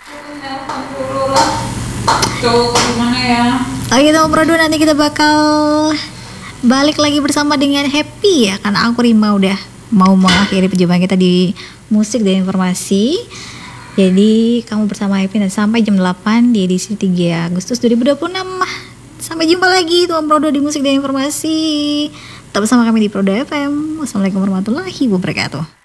Alhamdulillah. Tuh gimana ya? Oke teman Prodo, nanti kita bakal balik lagi bersama dengan Happy ya, karena aku Rima udah mau mengakhiri perjumpaan kita di musik dan informasi. Jadi kamu bersama Happy nanti sampai jam 8 di edisi 3 Agustus 2026. Sampai jumpa lagi teman Prodo di musik dan informasi. Tetap bersama kami di Prodo FM. Wassalamualaikum warahmatullahi wabarakatuh.